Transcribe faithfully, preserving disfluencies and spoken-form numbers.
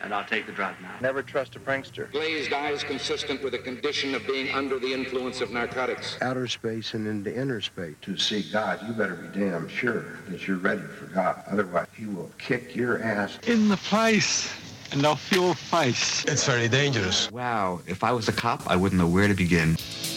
and I'll take the drug now. Never trust a prankster. Glazed eyes consistent with a condition of being under the influence of narcotics. Outer space and into inner space. To see God, you better be damn sure that you're ready for God. Otherwise, he will kick your ass in the face and off your face. It's very dangerous. Wow, if I was a cop, I wouldn't know where to begin.